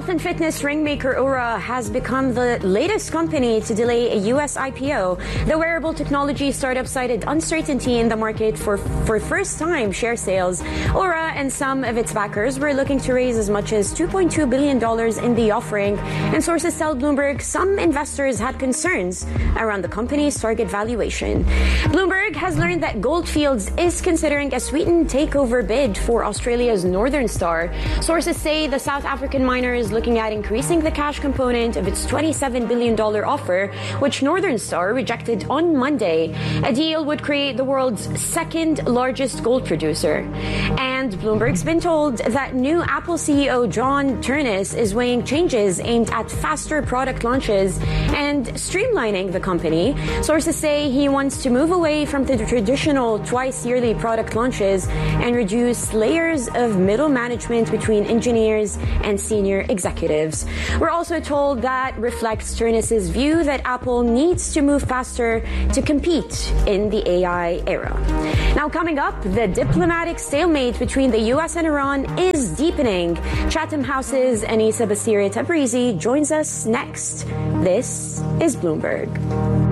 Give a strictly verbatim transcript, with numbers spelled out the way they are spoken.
Health and fitness ringmaker Oura has become the latest company to delay a U S I P O. The wearable technology startup cited uncertainty in the market for for first-time share sales. Oura and some of its backers were looking to raise as much as two point two billion dollars in the offering, and sources tell Bloomberg some investors had concerns around the company's target valuation. Bloomberg has learned that Gold Fields is considering a sweetened takeover bid for Australia's Northern Star. Sources say the South African miner is looking at increasing the cash component of its twenty-seven billion dollars offer, which Northern Star rejected on Monday. A deal would create the world's second largest gold producer. And Bloomberg's been told that new Apple C E O John Ternus is weighing changes aimed at faster product launches and streamlining the company. Sources say he wants to move away from the traditional twice-yearly product launches and reduce layers of middle management between engineers and senior executives. We're also told that reflects Ternus's view that Apple needs to move faster to compete in the A I era. Now, coming up, the diplomatic stalemate between the U S and Iran is deepening. Chatham House's Anissa Basiri Tabrizi joins us next. This is Bloomberg.